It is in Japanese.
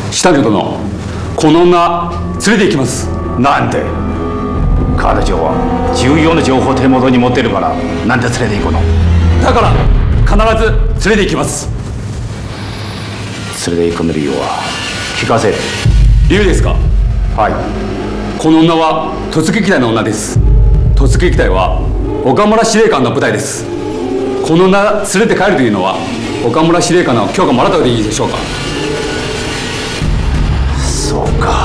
下女殿、この女連れて行きます。 なんで？彼女は重要な情報を手元に持ってるから、なんで連れて行くの？ だから必ず連れて行きます。 連れて行く理由は聞かせる。 理由ですか？ はい。 この女は突撃隊の女です。突撃隊は岡村司令官の部隊です。この女連れて帰るというのは岡村司令官の許可もらったでいいでしょうか？ そうか。